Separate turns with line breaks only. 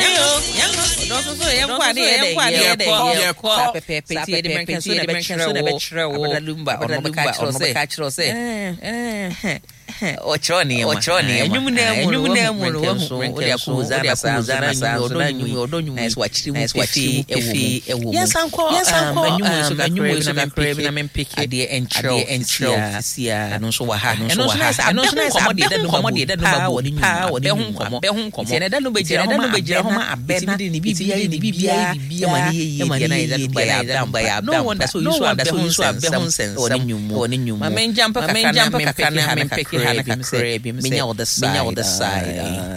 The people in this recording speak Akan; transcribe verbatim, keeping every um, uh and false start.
no so so yam kwa de yam kwa de de kwa pepe pepe de men kan so na be chire wo abadalumba ono be ka chiro se eh ochoni ochoni enyum na mu enyum na mu wo wo de akuza na sa na sa na nyu odonyu na so achiri mu efi efi ewo yesanko yesanko enyum so ka enyum so ka pre na men pick ade enchro enchro sia no so wa ha no so wa ha no so na sa de de no de de no ba wo ni nyu wo de hu nkomo be hu nkomo se na de no be gira de no be gira ho ma abena ni bibia ni bibia e ma ni ye ye na ida ba ya da ba ya no wonder so you so be hu so be hu sense o ni nyum o ni nyum ma men jump ka men jump ka na men pick ha na ka crib me nya on the side